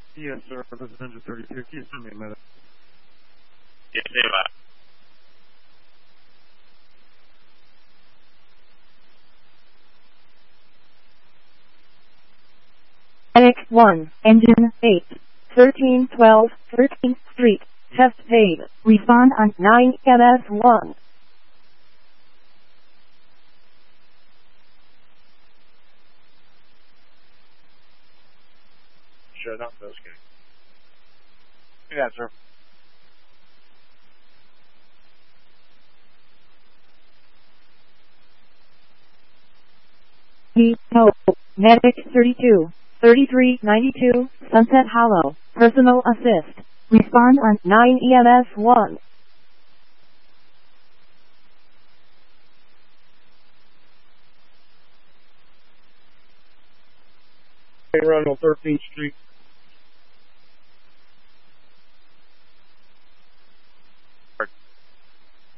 Yes, sir. This is Engine 32. Can you send me a minute? Yes, sir. Medic 1, Engine 8, 1312, 13th Street, test paid. Respond on 9 MS1. Shut up, those guys. Yeah, sir. No. Medic 32, 3392, Sunset Hollow, personal assist. Respond on 9 EMS1. Run on 13th Street.